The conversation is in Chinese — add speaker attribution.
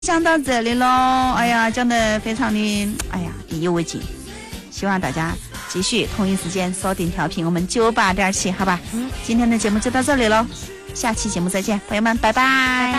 Speaker 1: 讲到这里咯，哎呀，讲得非常的，意犹未尽。希望大家继续同一时间锁定调频我们98.7，好吧？今天的节目就到这里咯，下期节目再见，朋友们，拜拜。